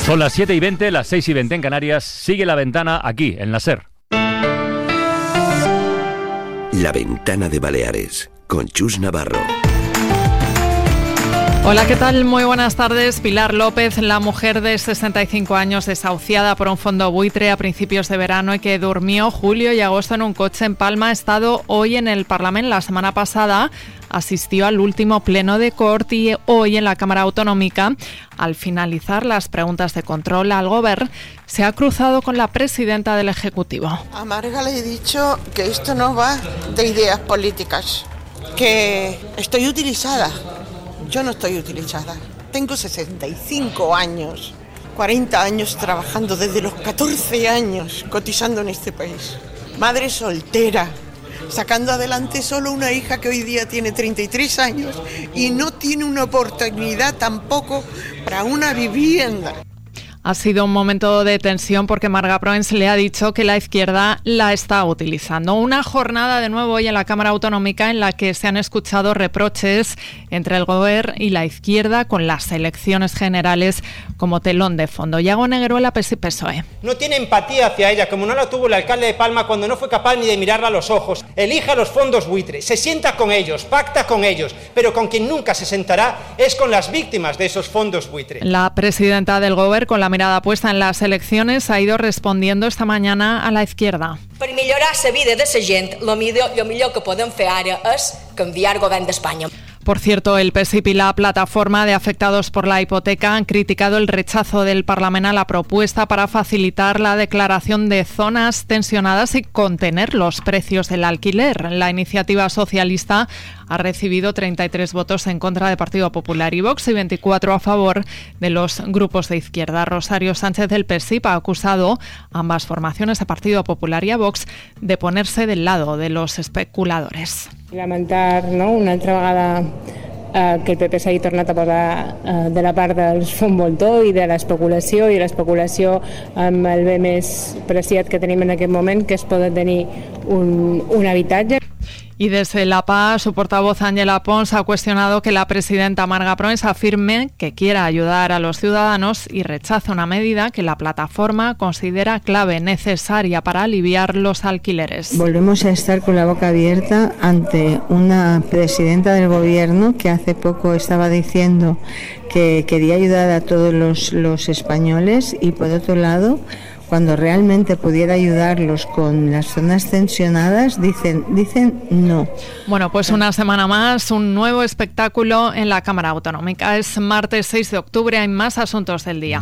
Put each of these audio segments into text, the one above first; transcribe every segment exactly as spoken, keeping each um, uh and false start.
Son las siete y veinte, las seis y veinte en Canarias. Sigue La Ventana aquí, en la SER. La Ventana de Baleares, con Chus Navarro. Hola, ¿qué tal? Muy buenas tardes. Pilar López, la mujer de sesenta y cinco años desahuciada por un fondo buitre a principios de verano y que durmió julio y agosto en un coche en Palma, ha estado hoy en el Parlamento. La semana pasada asistió al último pleno de Cort y hoy en la Cámara Autonómica, al finalizar las preguntas de control al Govern, se ha cruzado con la presidenta del Ejecutivo. A Marga le he dicho que esto no va de ideas políticas, que estoy utilizada. Yo no estoy utilizada. Tengo sesenta y cinco años, cuarenta años trabajando desde los catorce años, cotizando en este país. Madre soltera, sacando adelante solo una hija que hoy día tiene treinta y tres años y no tiene una oportunidad tampoco para una vivienda. Ha sido un momento de tensión porque Marga Proens le ha dicho que la izquierda la está utilizando. Una jornada de nuevo hoy en la Cámara Autonómica en la que se han escuchado reproches entre el Gobierno y la izquierda con las elecciones generales como telón de fondo. Iago Negueruela, P S I P S O E. No tiene empatía hacia ella, como no la tuvo el alcalde de Palma cuando no fue capaz ni de mirarla a los ojos. Elige a los fondos buitre, se sienta con ellos, pacta con ellos, pero con quien nunca se sentará es con las víctimas de esos fondos buitre. La presidenta del Gobierno, con la mirada puesta en las elecciones, ha ido respondiendo esta mañana a la izquierda. Per millorar la vida de esa gent, lo millor, lo millor que podem fer ara és canviar el govern d'Espanya. Por cierto, el P S I P y la plataforma de afectados por la hipoteca han criticado el rechazo del Parlamento a la propuesta para facilitar la declaración de zonas tensionadas y contener los precios del alquiler. La iniciativa socialista ha recibido treinta y tres votos en contra de Partido Popular y Vox y veinticuatro a favor de los grupos de izquierda. Rosario Sánchez del P S I P ha acusado a ambas formaciones, a Partido Popular y a Vox, de ponerse del lado de los especuladores. Lamentar, no?, una altra vegada eh, que el P P s'hagi tornat a posar eh, de la part dels fons voltor i de l'especulació, i l'especulació amb el bé més preciat que tenim en aquest moment, que és poder tenir un, un habitatge. Y desde la P A, su portavoz Ángela Pons ha cuestionado que la presidenta Marga Proens afirme que quiera ayudar a los ciudadanos y rechaza una medida que la plataforma considera clave, necesaria para aliviar los alquileres. Volvemos a estar con la boca abierta ante una presidenta del gobierno que hace poco estaba diciendo que quería ayudar a todos los, los españoles y, por otro lado, cuando realmente pudiera ayudarlos con las zonas tensionadas, dicen, dicen no. Bueno, pues una semana más, un nuevo espectáculo en la Cámara Autonómica. Es martes seis de octubre, hay más asuntos del día.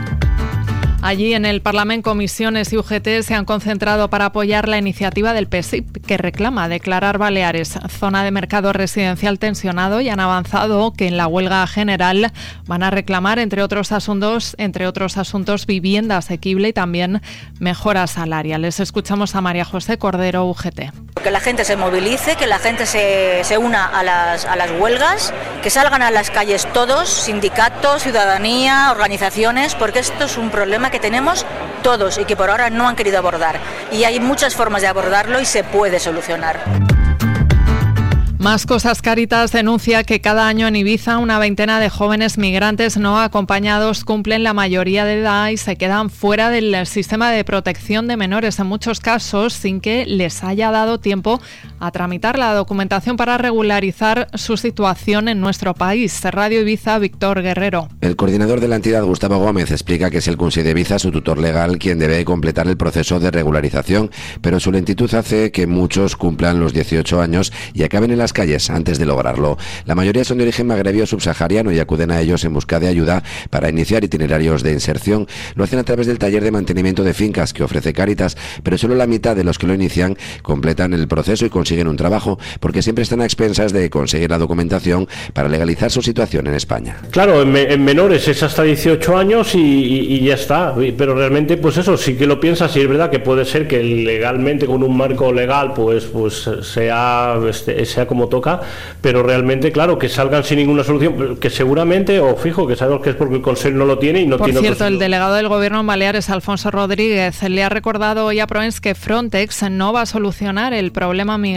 Allí en el Parlamento, comisiones y U G T se han concentrado para apoyar la iniciativa del P S I P que reclama declarar Baleares zona de mercado residencial tensionado y han avanzado que en la huelga general van a reclamar, entre otros asuntos, entre otros asuntos, vivienda asequible y también mejoras salariales. Escuchamos a María José Cordero, U G T. Que la gente se movilice, que la gente se, se una a las, a las huelgas, que salgan a las calles todos, sindicatos, ciudadanía, organizaciones, porque esto es un problema que tenemos todos y que por ahora no han querido abordar. Y hay muchas formas de abordarlo y se puede solucionar. Más cosas. Cáritas denuncia que cada año en Ibiza una veintena de jóvenes migrantes no acompañados cumplen la mayoría de edad y se quedan fuera del sistema de protección de menores, en muchos casos sin que les haya dado tiempo a tramitar la documentación para regularizar su situación en nuestro país. Radio Ibiza, Víctor Guerrero. El coordinador de la entidad, Gustavo Gómez, explica que es el Consell de Ibiza, su tutor legal, quien debe completar el proceso de regularización, pero su lentitud hace que muchos cumplan los dieciocho años y acaben en las calles antes de lograrlo. La mayoría son de origen magrebí o subsahariano y acuden a ellos en busca de ayuda para iniciar itinerarios de inserción. Lo hacen a través del taller de mantenimiento de fincas que ofrece Cáritas, pero solo la mitad de los que lo inician completan el proceso y consiguen un trabajo, porque siempre están a expensas de conseguir la documentación para legalizar su situación en España. Claro, en, me, en menores es hasta dieciocho años y, y, y ya está, pero realmente pues eso, sí que lo piensas y es verdad que puede ser que legalmente con un marco legal pues, pues sea, este, sea como toca, pero realmente, claro, que salgan sin ninguna solución, que seguramente, o fijo, que sabemos que es porque el Consell no lo tiene y no Por tiene... Por cierto, otros... el delegado del Gobierno en Baleares, Alfonso Rodríguez, le ha recordado hoy a Proens que Frontex no va a solucionar el problema migratorio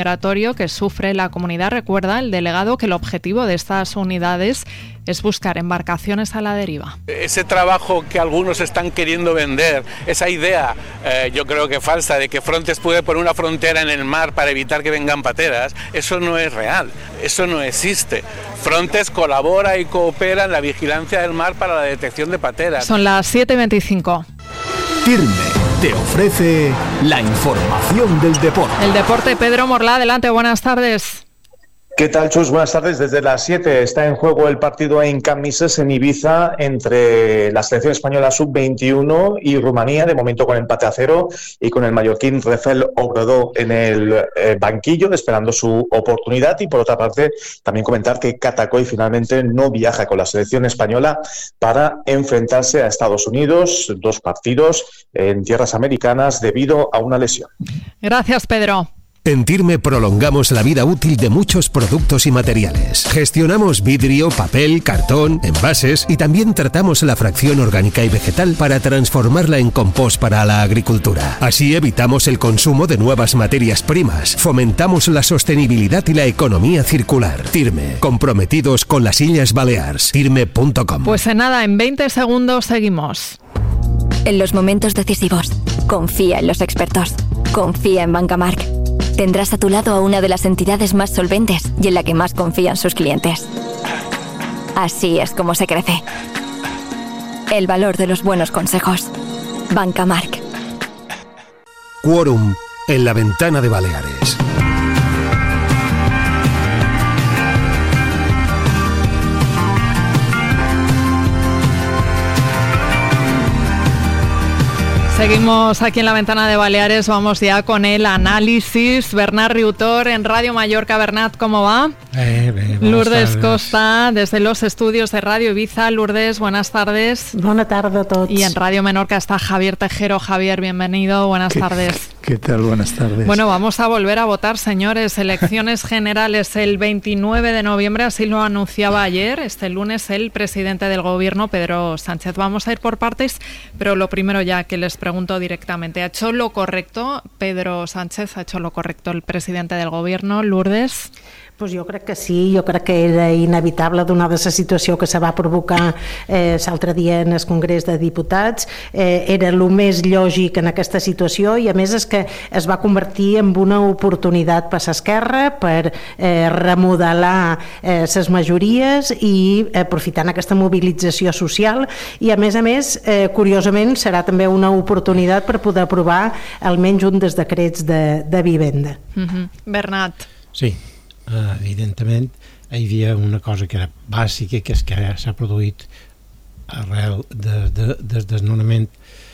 migratorio que sufre la comunidad. Recuerda el delegado que el objetivo de estas unidades es buscar embarcaciones a la deriva. Ese trabajo que algunos están queriendo vender, esa idea, eh, yo creo que falsa, de que Frontex puede poner una frontera en el mar para evitar que vengan pateras, eso no es real, eso no existe. Frontex colabora y coopera en la vigilancia del mar para la detección de pateras. Son las siete y veinticinco. Tirme te ofrece la información del deporte. El deporte, Pedro Morlá, adelante, buenas tardes. ¿Qué tal, Chus? Buenas tardes. Desde las siete está en juego el partido en Camises, en Ibiza, entre la selección española sub veintiuno y Rumanía, de momento con empate a cero, y con el mallorquín Rafael Obrador en el eh, banquillo, esperando su oportunidad. Y por otra parte, también comentar que Catacoy finalmente no viaja con la selección española para enfrentarse a Estados Unidos, dos partidos en tierras americanas debido a una lesión. Gracias, Pedro. En Tirme prolongamos la vida útil de muchos productos y materiales. Gestionamos vidrio, papel, cartón, envases y también tratamos la fracción orgánica y vegetal para transformarla en compost para la agricultura. Así evitamos el consumo de nuevas materias primas, fomentamos la sostenibilidad y la economía circular. Tirme, comprometidos con las Illes Balears. Tirme punto com. Pues en nada, en veinte segundos seguimos. En los momentos decisivos, confía en los expertos. Confía en Bancamark. Tendrás a tu lado a una de las entidades más solventes y en la que más confían sus clientes. Así es como se crece. El valor de los buenos consejos. Bancamark. Quórum en la ventana de Baleares. Seguimos aquí en la ventana de Baleares, vamos ya con el análisis. Bernat Riutor en Radio Mallorca. Bernat, ¿cómo va? Eh, bé, Lourdes tardes. Costa, desde los estudios de Radio Ibiza. Lourdes, buenas tardes. Bona tarda a tots. Y en Radio Menorca está Javier Tejero. Javier, bienvenido, buenas ¿Qué, tardes. ¿Qué tal? Buenas tardes. Bueno, vamos a volver a votar, señores. Elecciones generales el veintinueve de noviembre, así lo anunciaba ayer. Este lunes el presidente del gobierno, Pedro Sánchez. Vamos a ir por partes, pero lo primero ya que les pregunto directamente. ¿Ha hecho lo correcto Pedro Sánchez? ¿Ha hecho lo correcto el presidente del gobierno? Lourdes? Pues jo crec que sí, jo crec que era inevitable donada la situació que se va provocar eh, l'altre dia en el Congrés de Diputats. Eh, era el més lògic en aquesta situació i a més és que es va convertir en una oportunitat per l'esquerra per eh, remodelar eh, les majories i aprofitant aquesta mobilització social i a més a més, eh, curiosament, serà també una oportunitat per poder aprovar almenys un dels decrets de, de vivenda. Uh-huh. Bernat. Sí. Uh, evidentment hi havia una cosa que era bàsica, que és que s'ha produït arrel de, de, des del desnonament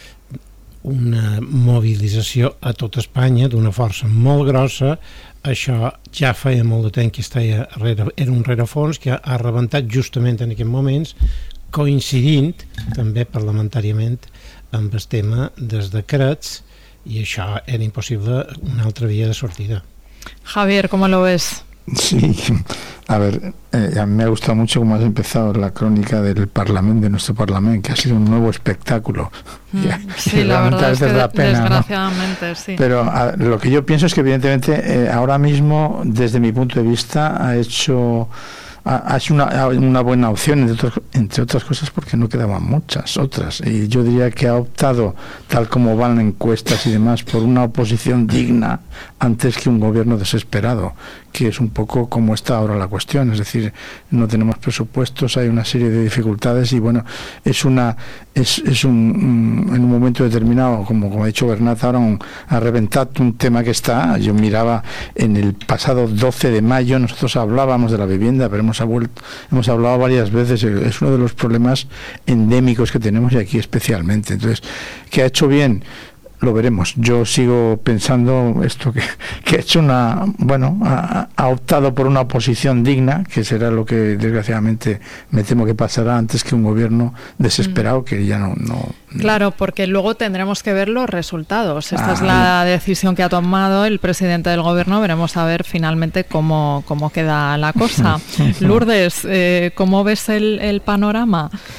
una mobilització a tot Espanya d'una força molt grossa. Això ja feia molt de temps que estava rere, era un rerefons que ha rebentat justament en aquests moments, coincidint també parlamentàriament amb el tema dels decrets, i això era impossible una altra via de sortida. Javier, ¿cómo lo ves? Sí, a ver, eh, a mí me ha gustado mucho cómo has empezado la crónica del Parlamento, de nuestro Parlamento, que ha sido un nuevo espectáculo. Mm, ya, sí, la verdad es que da pena, desgraciadamente, ¿no? Sí. Pero a, lo que yo pienso es que evidentemente eh, ahora mismo, desde mi punto de vista, ha hecho... ha sido una, una buena opción, entre otras, entre otras cosas porque no quedaban muchas otras, y yo diría que ha optado, tal como van encuestas y demás, por una oposición digna antes que un gobierno desesperado, que es un poco como está ahora la cuestión. Es decir, no tenemos presupuestos, hay una serie de dificultades y bueno, es una es, es un, un en un momento determinado, como, como ha dicho Bernat, ahora un, ha reventado un tema que está. Yo miraba en el pasado doce de mayo, nosotros hablábamos de la vivienda, pero hemos Ha vuelto, hemos hablado varias veces, es uno de los problemas endémicos que tenemos y aquí especialmente. Entonces, ¿qué ha hecho bien? Lo veremos. Yo sigo pensando esto que, que ha hecho una, bueno, ha, ha optado por una oposición digna, que será lo que desgraciadamente me temo que pasará antes que un gobierno desesperado, mm. que ya no, no... Claro, porque luego tendremos que ver los resultados. Esta ah, es la decisión que ha tomado el presidente del gobierno. Veremos a ver finalmente cómo, cómo queda la cosa. Lourdes, eh, ¿cómo ves el, el panorama?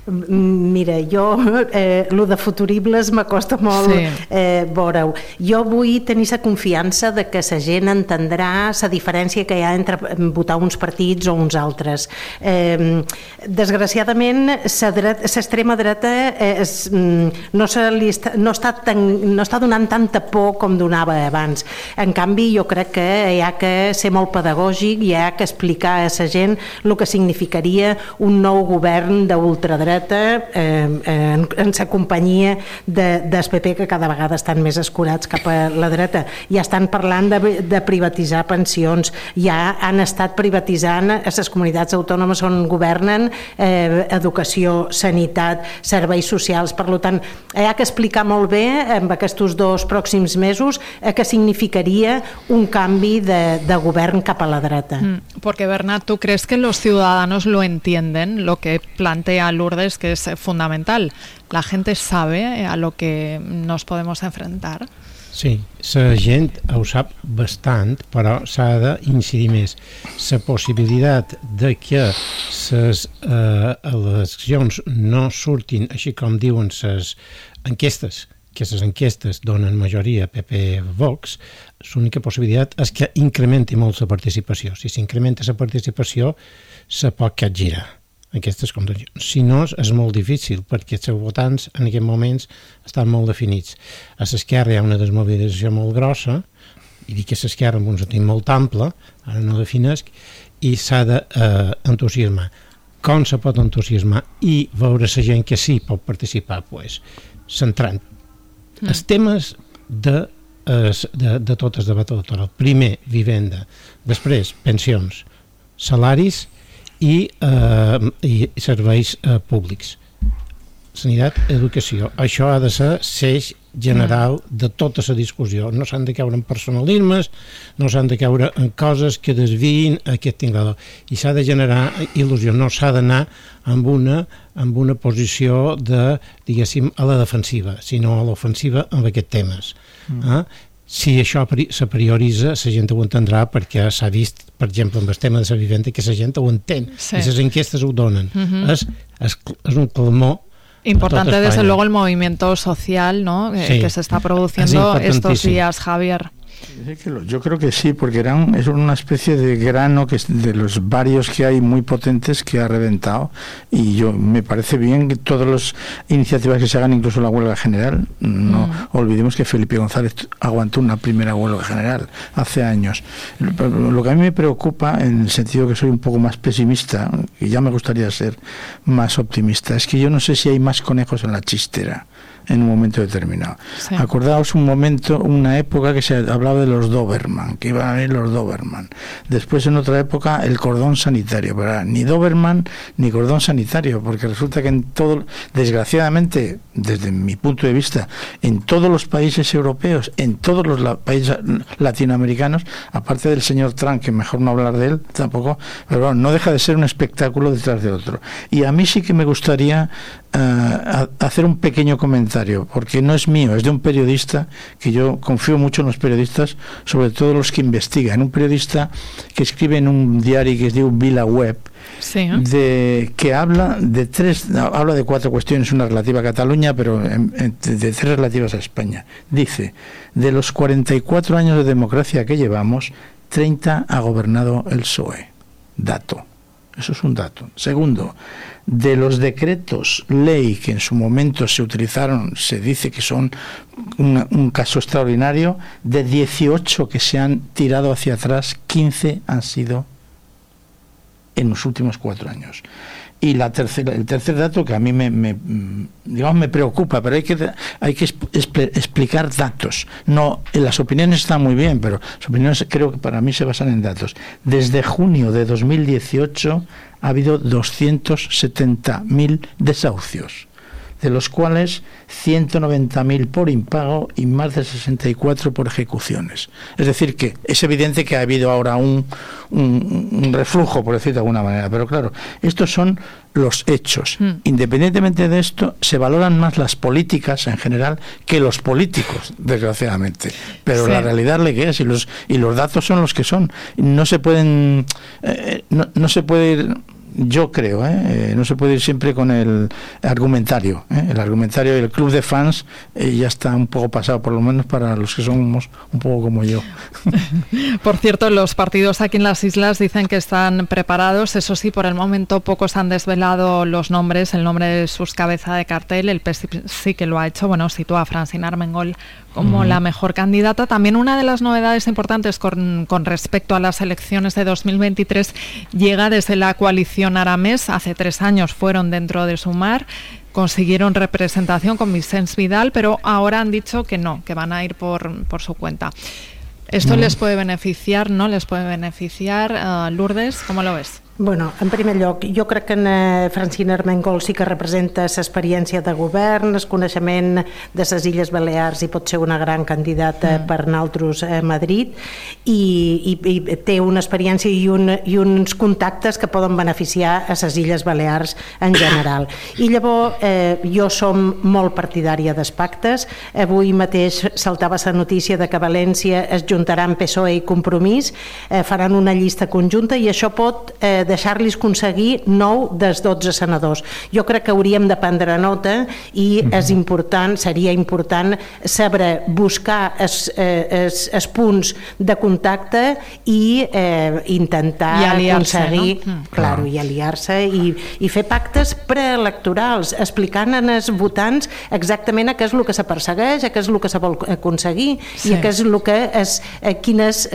Mira, jo, eh, lo de futuribles m'acosta molt sí. eh, veure-ho. Jo vull tenir la confiança de que la gent entendrà la diferència que hi ha entre votar uns partits o uns altres. Eh, desgraciadament, l'extrema dreta és, no, se li està, no, està tan, no està donant tanta por com donava abans. En canvi, jo crec que hi ha que ser molt pedagògic i hi ha que explicar a la gent el que significaria un nou govern d'ultradreta eh, en, en la companyia de, del P P, que cada vegada estan més escurats cap a la dreta. Ja estan parlant de, de privatitzar pensions, ja han estat privatitzant a les comunitats autònomes on governen eh, educació, sanitat, serveis socials. Per tant, hi ha que explicar molt bé en aquests dos pròxims mesos eh, què significaria un canvi de, de govern cap a la dreta. Mm, porque Bernat, ¿tú crees que los ciudadanos lo entienden, lo que plantea Lourdes, que es fundamental? ¿La gente sabe a lo que nos podemos enfrentar? Sí, la gent ho sap bastant, però s'ha d'incidir més. La possibilitat de que les eh, eleccions no surtin així com diuen les enquestes, que les enquestes donen majoria P P-Vox, l'única possibilitat és que incrementi molt la participació. Si s'incrementa la participació, se pot capgirar aquestes condicions. Si no, és molt difícil, perquè els votants en aquests moments estan molt definits. A l'esquerra hi ha una desmobilització molt grossa, i dic que l'esquerra amb un sentit molt ample, ara no definesc, i s'ha d'entusiasmar. Com se pot entusiasmar i veure la gent que sí pot participar? Pues, centrant mm. els temes de, de, de tot el debat electoral. Primer, vivenda, després, pensions, salaris i, eh, i serveis eh, públics. Sanitat, educació. Això ha de ser l'eix general de tota la discussió. No s'han de caure en personalismes, no s'han de caure en coses que desviïn aquest tinglador. I s'ha de generar il·lusió, no s'ha d'anar amb una, amb una posició de, diguéssim, a la defensiva, sinó a l'ofensiva amb aquests temes. Mm. Eh? Si això se prioritza, la gent ho entendrà, perquè s'ha vist, per exemple, amb el tema de la vivenda, que la gent ho entén, sí. I les enquestes ho donen. Uh-huh. és, és, és un clamor. Importante, desde luego, el movimiento social, ¿no? Sí. Que se está produciendo estos días, Javier. Yo creo que sí, porque eran, es una especie de grano que de los varios que hay muy potentes que ha reventado, y yo me parece bien que todas las iniciativas que se hagan, incluso la huelga general. No mm. olvidemos que Felipe González aguantó una primera huelga general hace años. Lo que a mí me preocupa, en el sentido que soy un poco más pesimista, y ya me gustaría ser más optimista, es que yo no sé si hay más conejos en la chistera en un momento determinado. Sí. Acordaos un momento, una época que se hablaba de los Doberman, que iban a venir los Doberman. Después, en otra época, el cordón sanitario, pero ni Doberman ni cordón sanitario, porque resulta que en todo, desgraciadamente, desde mi punto de vista, en todos los países europeos, en todos los la, países latinoamericanos, aparte del señor Trump, que mejor no hablar de él tampoco, pero bueno, no deja de ser un espectáculo detrás de otro. Y a mí sí que me gustaría uh, hacer un pequeño comentario, porque no es mío, es de un periodista, que yo confío mucho en los periodistas, sobre todo los que investigan. Un periodista que escribe en un diario que es de VilaWeb, sí, ¿eh? de, que habla de tres, habla de cuatro cuestiones, una relativa a Cataluña, pero en, en, de tres relativas a España. Dice, de los cuarenta y cuatro años de democracia que llevamos, treinta ha gobernado el P S O E. Dato. Eso es un dato. Segundo, de los decretos ley que en su momento se utilizaron, se dice que son una, un caso extraordinario, de dieciocho que se han tirado hacia atrás, quince han sido en los últimos cuatro años. Y la tercera, el tercer dato que a mí me, me, digamos, me preocupa, pero hay que, hay que expl- explicar datos. No, las opiniones están muy bien, pero las opiniones creo que para mí se basan en datos. Desde junio de dos mil dieciocho ha habido doscientos setenta mil desahucios, de los cuales ciento noventa mil por impago y más de sesenta y cuatro por ejecuciones. Es decir, que es evidente que ha habido ahora un, un, un reflujo, por decirlo de alguna manera, pero claro, estos son los hechos. Mm. Independientemente de esto, se valoran más las políticas en general que los políticos, desgraciadamente. Pero sí, la realidad es la que es, y los, y los datos son los que son. No se pueden... Eh, no, no se puede ir... yo creo, ¿eh? Eh, no se puede ir siempre con el argumentario, ¿eh? El argumentario y el club de fans eh, ya está un poco pasado, por lo menos para los que somos un poco como yo. Por cierto, los partidos aquí en las islas dicen que están preparados, eso sí, por el momento pocos han desvelado los nombres, el nombre de sus cabeza de cartel, el P S sí que lo ha hecho, bueno, sitúa a Francina Armengol como uh-huh. la mejor candidata. También una de las novedades importantes con, con respecto a las elecciones de dos mil veintitrés llega desde la coalición Aramés. Hace tres años fueron dentro de Sumar, consiguieron representación con Vicens Vidal, pero ahora han dicho que no, que van a ir por, por su cuenta. ¿Esto uh-huh. les puede beneficiar? ¿No les puede beneficiar? Uh, Lourdes, ¿cómo lo ves? Bueno, en primer lloc, jo crec que en eh, Francina Armengol sí que representa l'experiència de govern, el coneixement de les Illes Balears i pot ser una gran candidata mm. per nosaltres a Madrid i, i, i té una experiència i, un, i uns contactes que poden beneficiar a les Illes Balears en general. I llavors eh, jo som molt partidària dels pactes. Avui mateix saltava la notícia de que València es juntaran P S O E i Compromís, eh, faran una llista conjunta i això pot eh, deixar-los aconseguir nou dels dotze senadors. Jo crec que hauríem de prendre nota i és important, seria important saber buscar els, eh, els, els punts de contacte i eh, intentar I aconseguir no? claro, i aliar-se i, i fer pactes preelectorals explicant als votants exactament a què és el que se persegueix, a què és el que se vol aconseguir sí. i a què és el que és, quin és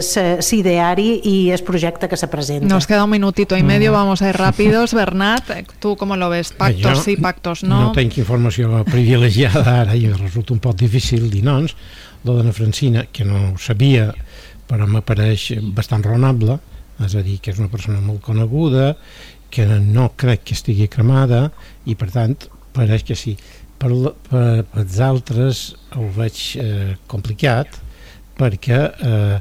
l'ideari eh, i el projecte que se presenta. Nos queda un minutito y medio, vamos a ir rápidos. Bernat, ¿tú cómo lo ves? Pactos jo sí, pactos no? No tenc informació privilegiada ara i resulta un poc difícil dir noms. Lo de la Francina, que no ho sabia, però m'apareix bastant raonable, és a dir, que és una persona molt coneguda, que no crec que estigui cremada i per tant pareix que sí. Per, per, per els altres ho veig eh, complicat perquè eh,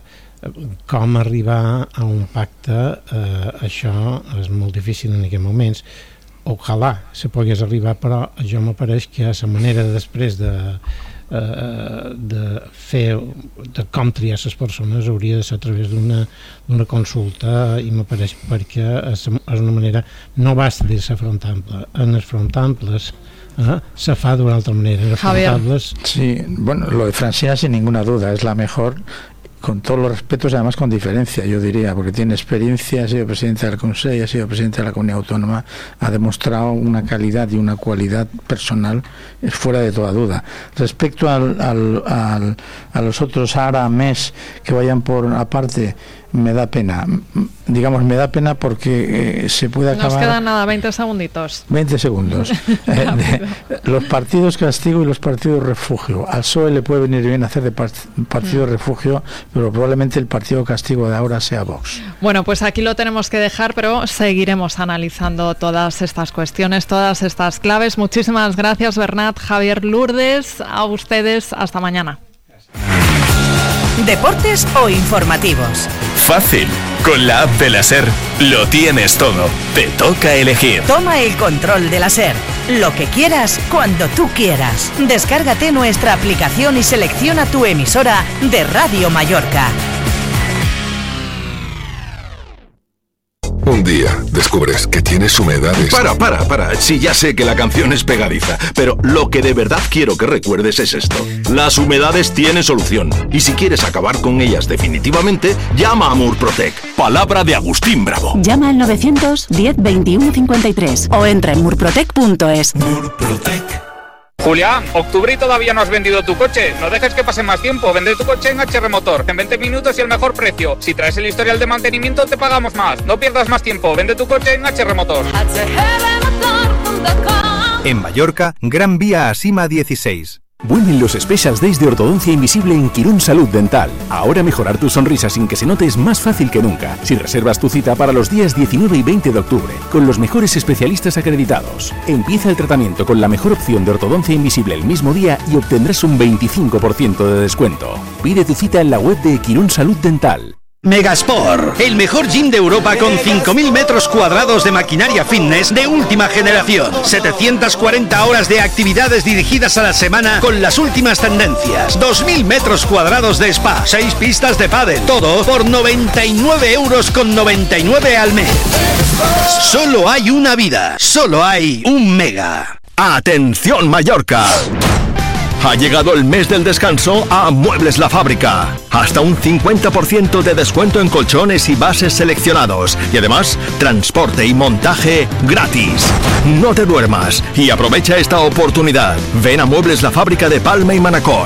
com arribar a un pacte, eh, això és molt difícil en aquests moments. Ojalà se pogués arribar, però jo m'apareix que la manera després de, eh, de fer, de com triar les persones hauria de ser a través d'una, d'una consulta i m'apareix perquè és, és una manera, no basta dir-se frontample, en els frontamples ¿Ah? se fa d'una altra manera. En els frontables... Sí, bueno, lo de Francina sin ninguna duda es la mejor, con todos los respetos, además con diferencia, yo diría, porque tiene experiencia, ha sido presidenta del Consejo, ha sido presidenta de la Comunidad Autónoma, ha demostrado una calidad y una cualidad personal fuera de toda duda. Respecto al, al, al, a los otros Aramés que vayan por aparte, me da pena, digamos, me da pena porque eh, se puede acabar... Nos quedan nada, veinte segunditos. veinte segundos. eh, de, los partidos castigo y los partidos refugio. Al P S O E le puede venir bien hacer de part, partido mm. refugio, pero probablemente el partido castigo de ahora sea Vox. Bueno, pues aquí lo tenemos que dejar, pero seguiremos analizando todas estas cuestiones, todas estas claves. Muchísimas gracias, Bernat, Javier, Lourdes. A ustedes, hasta mañana. ¿Deportes o informativos? Fácil. Con la app de la SER lo tienes todo. Te toca elegir. Toma el control de la SER. Lo que quieras, cuando tú quieras. Descárgate nuestra aplicación y selecciona tu emisora de Radio Mallorca. Un día descubres que tienes humedades. Para, para, para. Sí, ya sé que la canción es pegadiza, pero lo que de verdad quiero que recuerdes es esto. Las humedades tienen solución. Y si quieres acabar con ellas definitivamente, llama a Murprotec. Palabra de Agustín Bravo. Llama al novecientos diez veintiuno cincuenta y tres o entra en murprotec punto es. Murprotec. Julián, octubre y todavía no has vendido tu coche. No dejes que pase más tiempo. Vende tu coche en H R Motor. En veinte minutos y el mejor precio. Si traes el historial de mantenimiento, te pagamos más. No pierdas más tiempo. Vende tu coche en H R Motor. En Mallorca, Gran Vía a Sima dieciséis. Vuelven los Special Days de Ortodoncia Invisible en Quirón Salud Dental. Ahora mejorar tu sonrisa sin que se note es más fácil que nunca. Si reservas tu cita para los días diecinueve y veinte de octubre, con los mejores especialistas acreditados. Empieza el tratamiento con la mejor opción de ortodoncia invisible el mismo día y obtendrás un veinticinco por ciento de descuento. Pide tu cita en la web de Quirón Salud Dental. Megasport, el mejor gym de Europa con cinco mil metros cuadrados de maquinaria fitness de última generación. setecientas cuarenta horas de actividades dirigidas a la semana con las últimas tendencias. dos mil metros cuadrados de spa, seis pistas de pádel. Todo por noventa y nueve euros con noventa y nueve al mes. Solo hay una vida, solo hay un Mega. ¡Atención Mallorca! Ha llegado el mes del descanso a Muebles La Fábrica. Hasta un cincuenta por ciento de descuento en colchones y bases seleccionados. Y además, transporte y montaje gratis. No te duermas y aprovecha esta oportunidad. Ven a Muebles La Fábrica de Palma y Manacor.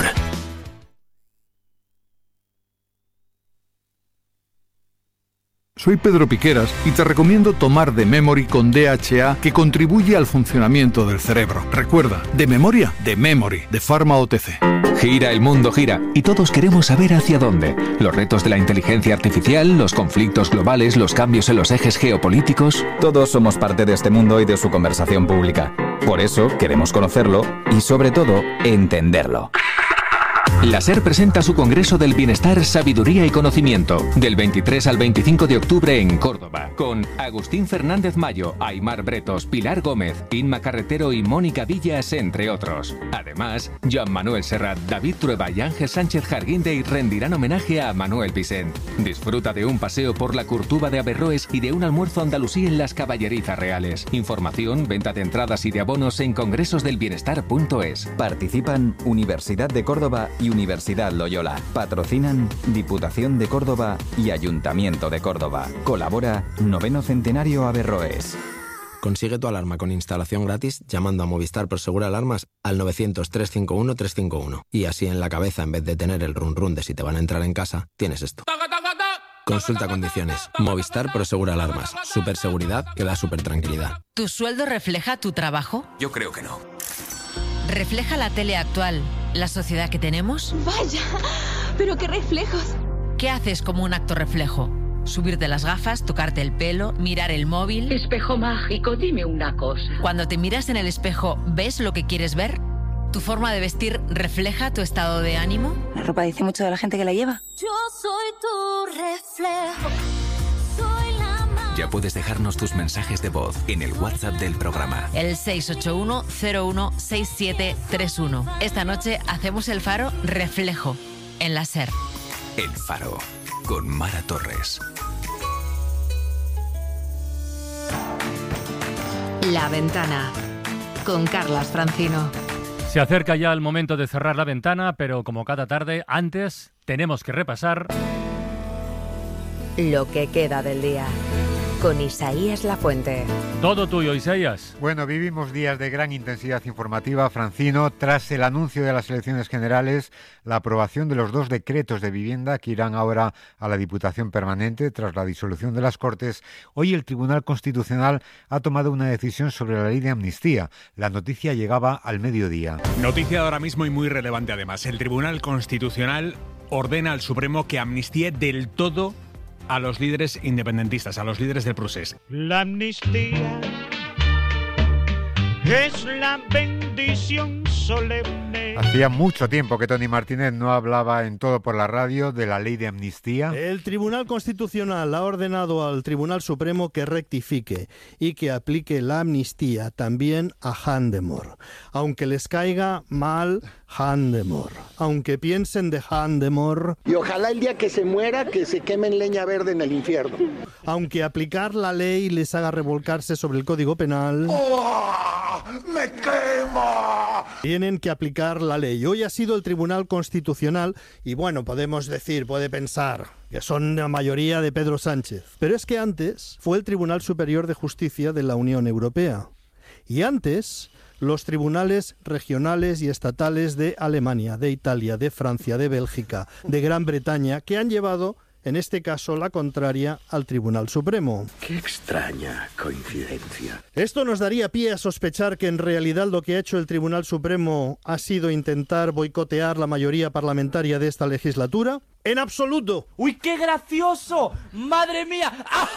Soy Pedro Piqueras y te recomiendo tomar The Memory con D H A, que contribuye al funcionamiento del cerebro. Recuerda, de memoria, The Memory, de Pharma O T C. Gira, el mundo gira, y todos queremos saber hacia dónde. Los retos de la inteligencia artificial, los conflictos globales, los cambios en los ejes geopolíticos. Todos somos parte de este mundo y de su conversación pública. Por eso queremos conocerlo y, sobre todo, entenderlo. La SER presenta su Congreso del Bienestar, Sabiduría y Conocimiento, del veintitrés al veinticinco de octubre en Córdoba, con Agustín Fernández Mayo, Aymar Bretos, Pilar Gómez, Inma Carretero y Mónica Villas, entre otros. Además, Joan Manuel Serrat, David Trueba y Ángel Sánchez Jarguindey rendirán homenaje a Manuel Vicent. Disfruta de un paseo por la Curtuba de Averroes y de un almuerzo andalusí en las Caballerizas Reales. Información, venta de entradas y de abonos en congresos del bienestar punto es. Participan Universidad de Córdoba y Universidad Loyola. Patrocinan Diputación de Córdoba y Ayuntamiento de Córdoba. Colabora Noveno Centenario Averroes. Consigue tu alarma con instalación gratis llamando a Movistar Prosegura Alarmas al novecientos, trescientos cincuenta y uno, trescientos cincuenta y uno. Y así en la cabeza, en vez de tener el run run de si te van a entrar en casa, tienes esto. Consulta condiciones. Movistar Prosegura Alarmas. Superseguridad que da super tranquilidad. ¿Tu sueldo refleja tu trabajo? Yo creo que no. ¿Refleja la tele actual la sociedad que tenemos? Vaya, pero qué reflejos. ¿Qué haces como un acto reflejo? Subirte las gafas, tocarte el pelo, mirar el móvil. Espejo mágico, dime una cosa. Cuando te miras en el espejo, ¿ves lo que quieres ver? ¿Tu forma de vestir refleja tu estado de ánimo? La ropa dice mucho de la gente que la lleva. Yo soy tu reflejo. Ya puedes dejarnos tus mensajes de voz en el WhatsApp del programa. El seis ocho uno, cero uno, seis siete tres uno. Esta noche hacemos el faro Reflejo en la SER. El Faro, con Mara Torres. La Ventana, con Carlas Francino. Se acerca ya el momento de cerrar la ventana, pero como cada tarde, antes tenemos que repasar lo que queda del día. Con Isaías Lafuente. Todo tuyo, Isaías. Bueno, vivimos días de gran intensidad informativa, Francino, tras el anuncio de las elecciones generales, la aprobación de los dos decretos de vivienda que irán ahora a la Diputación Permanente tras la disolución de las Cortes. Hoy el Tribunal Constitucional ha tomado una decisión sobre la ley de amnistía. La noticia llegaba al mediodía. Noticia ahora mismo y muy relevante además. El Tribunal Constitucional ordena al Supremo que amnistíe del todo a los líderes independentistas, a los líderes del procés. La amnistía es la bendición solemne. Hacía mucho tiempo que Tony Martínez no hablaba en Todo por la Radio de la ley de amnistía. El Tribunal Constitucional ha ordenado al Tribunal Supremo que rectifique y que aplique la amnistía también a Handemor. Aunque les caiga mal Handemor, aunque piensen de Handemor. Y ojalá el día que se muera, que se queme en leña verde en el infierno. Aunque aplicar la ley les haga revolcarse sobre el Código Penal. ¡Oh, me quema! Tienen que aplicar la ley. Hoy ha sido el Tribunal Constitucional y bueno, podemos decir, puede pensar que son la mayoría de Pedro Sánchez. Pero es que antes fue el Tribunal Superior de Justicia de la Unión Europea. Y antes los tribunales regionales y estatales de Alemania, de Italia, de Francia, de Bélgica, de Gran Bretaña, que han llevado, en este caso, la contraria al Tribunal Supremo. Qué extraña coincidencia. Esto nos daría pie a sospechar que en realidad lo que ha hecho el Tribunal Supremo ha sido intentar boicotear la mayoría parlamentaria de esta legislatura. En absoluto. ¡Uy, qué gracioso! ¡Madre mía!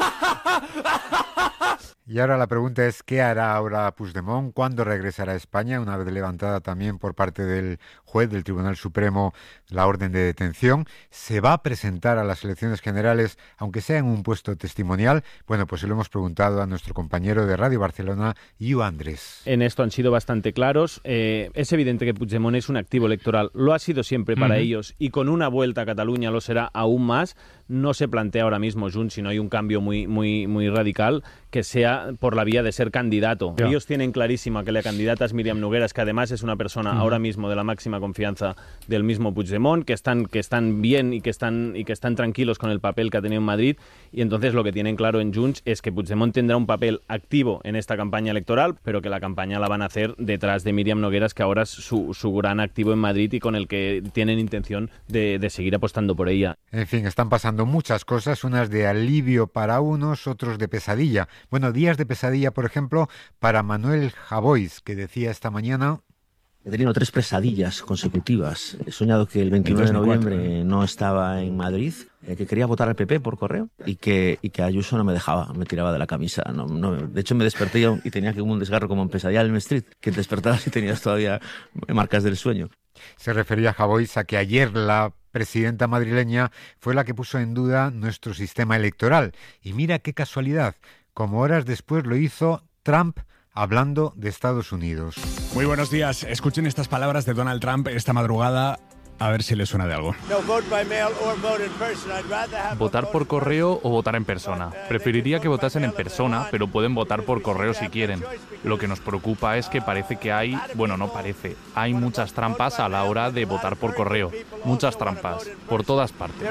Y ahora la pregunta es, ¿qué hará ahora Puigdemont? ¿Cuándo regresará a España? Una vez levantada también por parte del juez del Tribunal Supremo la orden de detención. ¿Se va a presentar a las elecciones generales, aunque sea en un puesto testimonial? Bueno, pues se lo hemos preguntado a nuestro compañero de Radio Barcelona, Iu Andrés. En esto han sido bastante claros. Eh, es evidente que Puigdemont es un activo electoral. Lo ha sido siempre para uh-huh. ellos, y con una vuelta a Cataluña lo será aún más. No se plantea ahora mismo, Junts, si no hay un cambio muy, muy, muy radical, que sea por la vía de ser candidato. Yeah. Ellos tienen clarísima que la candidata es Míriam Nogueras, que además es una persona uh-huh. ahora mismo de la máxima confianza del mismo Puigdemont, que están, que están bien y que están, y que están tranquilos con el papel que ha tenido en Madrid, y entonces lo que tienen claro en Junts es que Puigdemont tendrá un papel activo en esta campaña electoral, pero que la campaña la van a hacer detrás de Míriam Nogueras, que ahora es su, su gran activo en Madrid y con el que tienen intención de, de seguir apostando por ella. En fin, están pasando muchas cosas, unas de alivio para unos, otros de pesadilla. Bueno, días de pesadilla, por ejemplo, para Manuel Javois, que decía esta mañana: he tenido tres pesadillas consecutivas. He soñado que el veintinueve de noviembre no estaba en Madrid, eh, que quería votar al P P por correo y que, y que Ayuso no me dejaba, me tiraba de la camisa. No, no, de hecho, me desperté y tenía que un desgarro como en Pesadilla en Elm Street, que te despertabas y tenías todavía marcas del sueño. Se refería Javois a que ayer la presidenta madrileña fue la que puso en duda nuestro sistema electoral. Y mira qué casualidad, como horas después lo hizo Trump hablando de Estados Unidos. Muy buenos días. Escuchen estas palabras de Donald Trump esta madrugada, a ver si les suena de algo. Votar por correo o votar en persona. Preferiría que votasen en persona, pero pueden votar por correo si quieren. Lo que nos preocupa es que parece que hay, bueno, no parece, hay muchas trampas a la hora de votar por correo. Muchas trampas, por todas partes.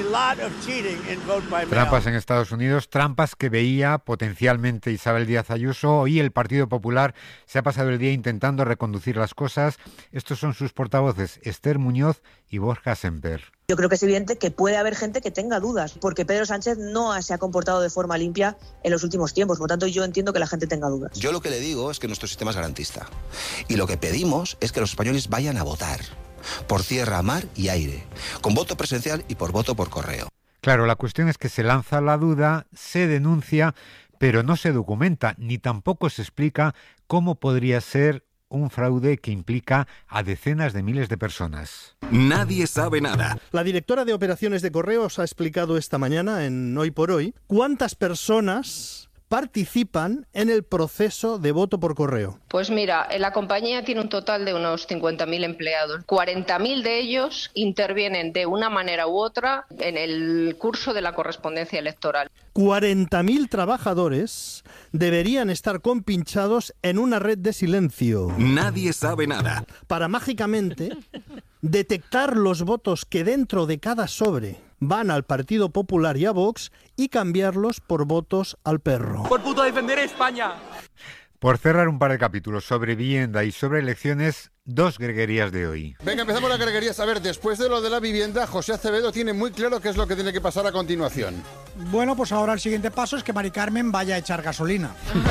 Trampas en Estados Unidos, trampas que veía potencialmente Isabel Díaz Ayuso. Hoy el Partido Popular se ha pasado el día intentando reconducir las cosas. Estos son sus portavoces, Esther Muñoz y Borja Semper. Yo creo que es evidente que puede haber gente que tenga dudas, porque Pedro Sánchez no se ha comportado de forma limpia en los últimos tiempos. Por lo tanto, yo entiendo que la gente tenga dudas. Yo lo que le digo es que nuestro sistema es garantista. Y lo que pedimos es que los españoles vayan a votar, por tierra, mar y aire, con voto presencial y por voto por correo. Claro, la cuestión es que se lanza la duda, se denuncia, pero no se documenta, ni tampoco se explica cómo podría ser un fraude que implica a decenas de miles de personas. Nadie sabe nada. La directora de operaciones de correos ha explicado esta mañana en Hoy por Hoy cuántas personas participan en el proceso de voto por correo. Pues mira, la compañía tiene un total de unos cincuenta mil empleados. cuarenta mil de ellos intervienen de una manera u otra en el curso de la correspondencia electoral. cuarenta mil trabajadores deberían estar compinchados en una red de silencio. Nadie sabe nada. Para mágicamente detectar los votos que dentro de cada sobre van al Partido Popular y a Vox y cambiarlos por votos al perro. ¡Por puto defender España! Por cerrar un par de capítulos sobre vivienda y sobre elecciones, dos greguerías de hoy. Venga, empezamos las greguerías. A ver, después de lo de la vivienda, José Acevedo tiene muy claro qué es lo que tiene que pasar a continuación. Bueno, pues ahora el siguiente paso es que Mari Carmen vaya a echar gasolina.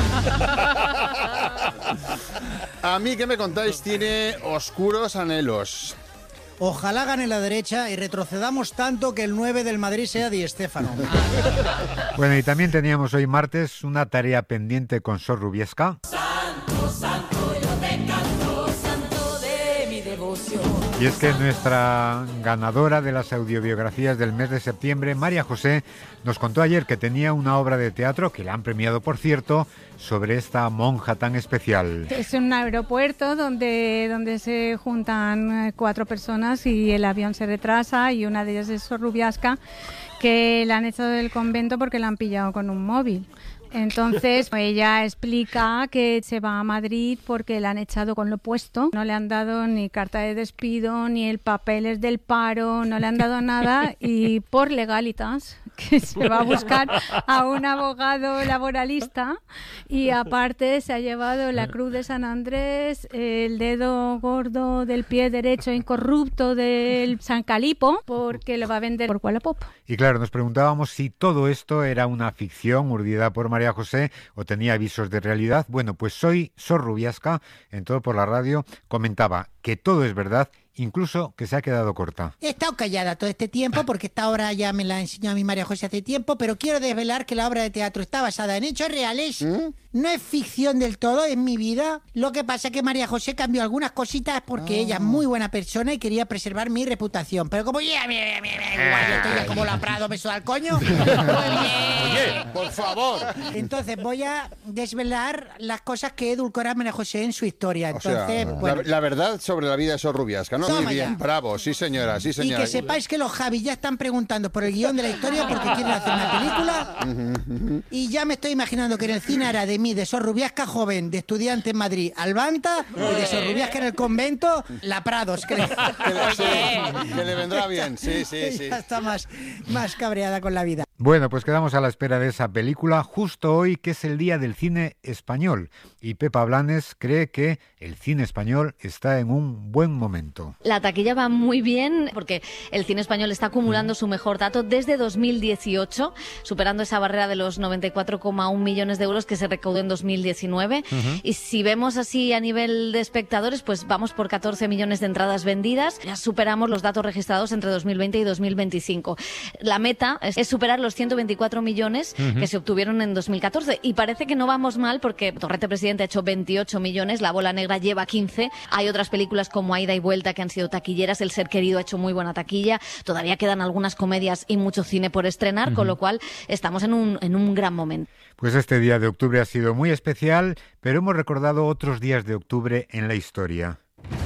A mí, ¿qué me contáis? Tiene oscuros anhelos. Ojalá gane la derecha y retrocedamos tanto que el nueve del Madrid sea Di Stéfano. Bueno, y también teníamos hoy martes una tarea pendiente con Sor Rubiesca. Santo, santo, yo te canto, santo de mi devoción. Y es que nuestra ganadora de las audiobiografías del mes de septiembre, María José, nos contó ayer que tenía una obra de teatro, que la han premiado por cierto, sobre esta monja tan especial. Es un aeropuerto donde, donde se juntan cuatro personas y el avión se retrasa, y una de ellas es Sor Rubiasca, que la han echado del convento porque la han pillado con un móvil. Entonces ella explica que se va a Madrid porque la han echado con lo puesto, no le han dado ni carta de despido, ni el papeles del paro, no le han dado nada, y por legalitas que se va a buscar a un abogado laboralista, y aparte se ha llevado la cruz de San Andrés, el dedo gordo del pie derecho incorrupto del San Calipo, porque lo va a vender por Wallapop. Y claro, nos preguntábamos si todo esto era una ficción urdida por María José o tenía visos de realidad. Bueno, pues hoy Sor Rubiasca, en Todo por la Radio, comentaba que todo es verdad incluso que se ha quedado corta. He estado callada todo este tiempo porque esta obra ya me la enseñó a mi María José hace tiempo, pero quiero desvelar que la obra de teatro está basada en hechos reales. ¿Mm? No es ficción del todo, es mi vida. Lo que pasa es que María José cambió algunas cositas porque oh. ella es muy buena persona y quería preservar mi reputación. Pero como ya, mira, mira, mira, igual yo estoy ya como la Prado, me suda al coño. Oye, por favor. Entonces voy a desvelar las cosas que edulcora María José en su historia. Entonces, o sea, bueno. la, la verdad sobre la vida de Sorrubiasca, ¿no? Toma Muy bien, ya. bravo, sí señora, sí señora. Y que sepáis que los Javis ya están preguntando por el guión de la historia porque quieren hacer una película. Y ya me estoy imaginando que en el cine hará de mí, de Sorrubiasca joven, de estudiante en Madrid, Albanta, y de Sorrubiasca en el convento, la Prados. Que le, que le, sí, que le vendrá bien, sí, sí, sí. Ya está más, más cabreada con la vida. Bueno, pues quedamos a la espera de esa película justo hoy, que es el Día del Cine Español. Y Pepa Blanes cree que el cine español está en un buen momento. La taquilla va muy bien porque el cine español está acumulando su mejor dato desde dos mil dieciocho, superando esa barrera de los noventa y cuatro coma uno millones de euros que se recaudó en dos mil diecinueve. Uh-huh. Y si vemos así a nivel de espectadores, pues vamos por catorce millones de entradas vendidas. Ya superamos los datos registrados entre dos mil veinte y dos mil veinticinco. La meta es, es superar los ciento veinticuatro millones uh-huh. que se obtuvieron en dos mil catorce. Y parece que no vamos mal porque Torrete Presidente ha hecho veintiocho millones, La Bola Negra lleva quince. Hay otras películas como Ida y Vuelta que han sido taquilleras. El Ser Querido ha hecho muy buena taquilla. Todavía quedan algunas comedias y mucho cine por estrenar, uh-huh. con lo cual estamos en un, en un gran momento. Pues este día de octubre ha sido muy especial, pero hemos recordado otros días de octubre en la historia.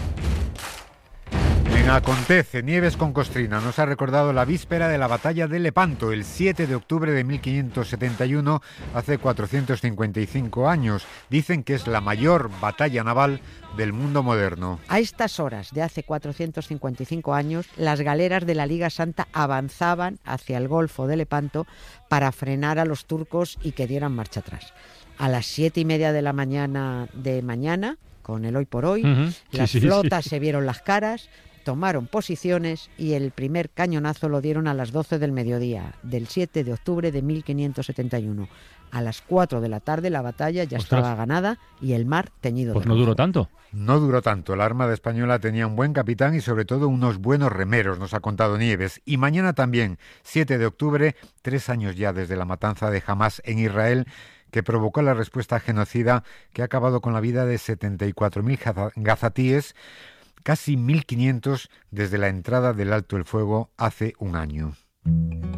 En Acontece, Nieves con Costrina nos ha recordado la víspera de la batalla de Lepanto, el siete de octubre de mil quinientos setenta y uno, hace cuatrocientos cincuenta y cinco años. Dicen que es la mayor batalla naval del mundo moderno. A estas horas de hace cuatrocientos cincuenta y cinco años, las galeras de la Liga Santa avanzaban hacia el Golfo de Lepanto para frenar a los turcos y que dieran marcha atrás. A las siete y media de la mañana de mañana, con el hoy por hoy, uh-huh. las sí, sí, flotas sí. se vieron las caras, tomaron posiciones y el primer cañonazo lo dieron a las doce del mediodía del siete de octubre de mil quinientos setenta y uno. A las cuatro de la tarde la batalla ya Ostras. estaba ganada y el mar teñido Pues de no rojo. duró tanto. No duró tanto. La Armada Española tenía un buen capitán y sobre todo unos buenos remeros, nos ha contado Nieves. Y mañana también, siete de octubre, tres años ya desde la matanza de Hamás en Israel, que provocó la respuesta genocida que ha acabado con la vida de setenta y cuatro mil gazatíes, casi mil quinientos desde la entrada del alto el fuego hace un año.